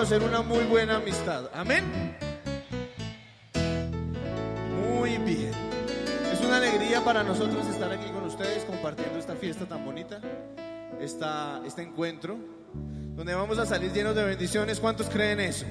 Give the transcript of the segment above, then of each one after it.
conocer una muy buena amistad. Amén. Muy bien. Es una alegría para nosotros estar aquí con ustedes compartiendo esta fiesta tan bonita, este encuentro, donde vamos a salir llenos de bendiciones. ¿Cuántos creen eso?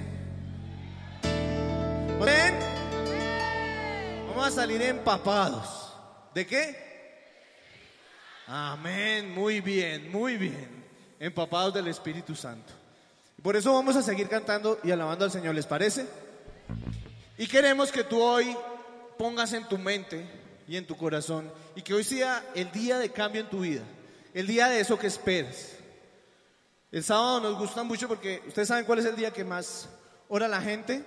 ¿Amén? Vamos a salir empapados. ¿De qué? Amén. Muy bien, muy bien. Empapados del Espíritu Santo. Por eso vamos a seguir cantando y alabando al Señor, ¿les parece? Y queremos que tú hoy pongas en tu mente y en tu corazón, y que hoy sea el día de cambio en tu vida, el día de eso que esperas. El sábado nos gusta mucho porque ustedes saben cuál es el día que más ora la gente.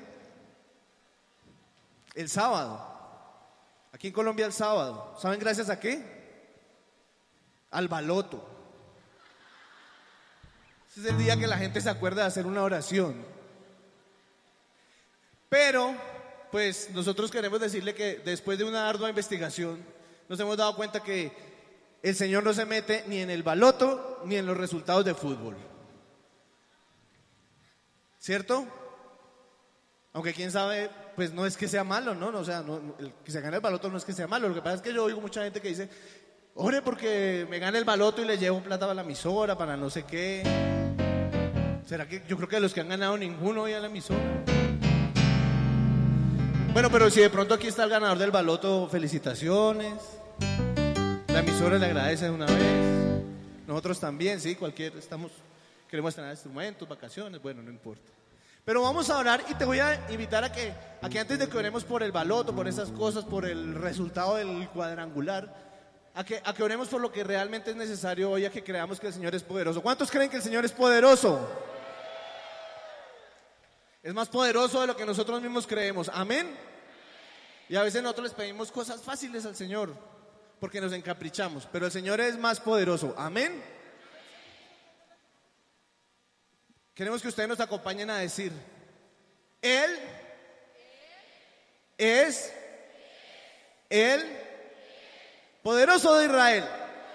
El sábado. Aquí en Colombia el sábado. ¿Saben gracias a qué? Al baloto. Ese es el día que la gente se acuerda de hacer una oración. Pero, pues nosotros queremos decirle que después de una ardua investigación nos hemos dado cuenta que el Señor no se mete ni en el baloto ni en los resultados de fútbol. ¿Cierto? Aunque quién sabe, pues no es que sea malo, ¿no? O sea, el que se gane el baloto no es que sea malo. Lo que pasa es que yo oigo mucha gente que dice: ore porque me gane el baloto y le llevo plata para la emisora, para no sé qué. ¿Será que yo creo que los que han ganado ninguno hoy a la emisora? Bueno, pero si de pronto aquí está el ganador del baloto, felicitaciones. La emisora le agradece de una vez. Nosotros también, sí, queremos estrenar instrumentos, vacaciones, bueno, no importa. Pero vamos a orar y te voy a invitar a que antes de que oremos por el baloto, por esas cosas, por el resultado del cuadrangular, a que oremos por lo que realmente es necesario hoy, a que creamos que el Señor es poderoso. ¿Cuántos creen que el Señor es poderoso? Es más poderoso de lo que nosotros mismos creemos. Amén. Y a veces nosotros les pedimos cosas fáciles al Señor porque nos encaprichamos, pero el Señor es más poderoso. Amén. Queremos que ustedes nos acompañen a decir: Él es el poderoso de Israel.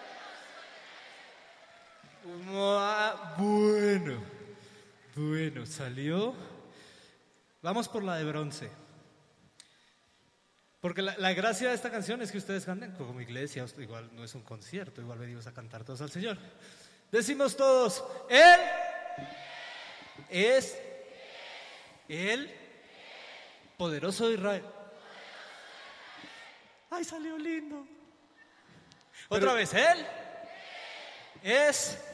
Bueno, salió. Vamos por la de bronce. Porque la gracia de esta canción es que ustedes canten como iglesia. Igual no es un concierto, igual venimos a cantar todos al Señor. Decimos todos: Él es el poderoso de Israel. Ay, salió lindo. Otra vez: Él es